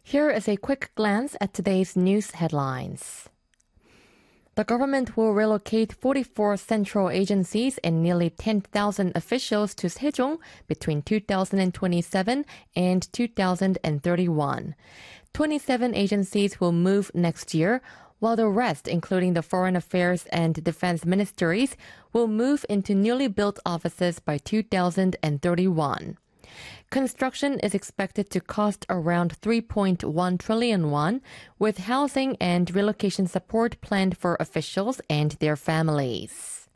Here is a quick glance at today's news headlines. The government will relocate 44 central agencies and nearly 10,000 officials to Sejong between 2027 and 2031. 27 agencies will move next year, while the rest, including the Foreign Affairs and Defense Ministries, will move into newly built offices by 2031. Construction is expected to cost around 3.1 trillion won, with housing and relocation support planned for officials and their families.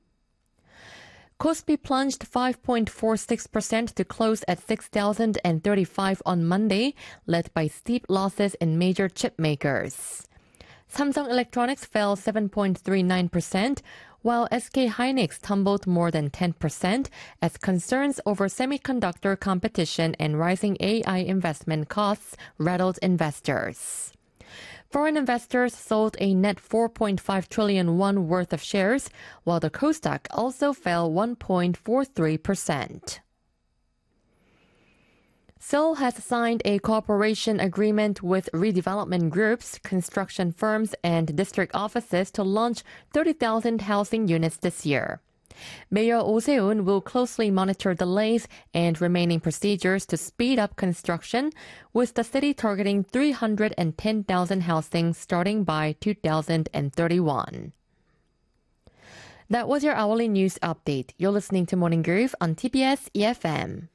Kospi plunged 5.46% to close at 6,035 on Monday, led by steep losses in major chip makers. Samsung Electronics fell 7.39%, while SK Hynix tumbled more than 10% as concerns over semiconductor competition and rising AI investment costs rattled investors. Foreign investors sold a net 4.5 trillion won worth of shares, while the Kosdaq also fell 1.43%. Seoul has signed a cooperation agreement with redevelopment groups, construction firms, and district offices to launch 30,000 housing units this year. Mayor Oh Se-eun will closely monitor delays and remaining procedures to speed up construction, with the city targeting 310,000 housing starting by 2031. That was your hourly news update. You're listening to Morning Groove on TBS EFM.